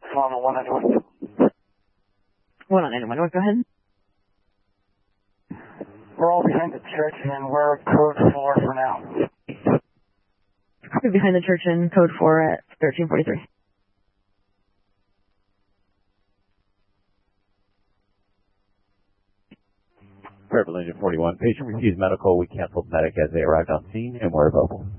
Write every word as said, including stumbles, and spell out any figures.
on the one ninety-one. one on ninety-one, go ahead. We're all behind the church and we're code four for now. Copy behind the church in code four at thirteen forty-three. Purple Engine forty-one, patient refused medical. We canceled medic as they arrived on scene and were available.